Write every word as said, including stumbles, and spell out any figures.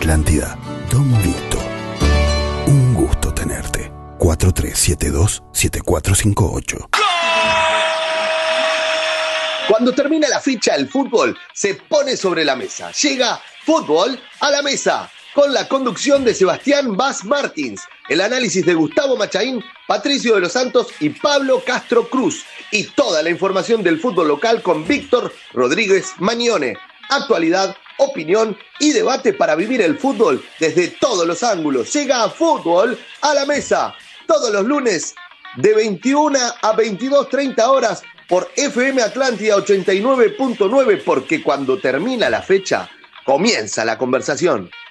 Atlántida, Don Vito. Un gusto tenerte. cuatro tres siete dos siete cuatro cinco ocho. Cuando termina la ficha, el fútbol se pone sobre la mesa. Llega Fútbol a la Mesa, con la conducción de Sebastián Bas Martins, el análisis de Gustavo Machaín, Patricio de los Santos y Pablo Castro Cruz, y toda la información del fútbol local con Víctor Rodríguez Magnone. Actualidad, opinión y debate para vivir el fútbol desde todos los ángulos. Llega Fútbol a la Mesa, todos los lunes de veintiuna a veintidós treinta horas por F M Atlántida ochenta y nueve punto nueve, porque cuando termina la fecha, comienza la conversación.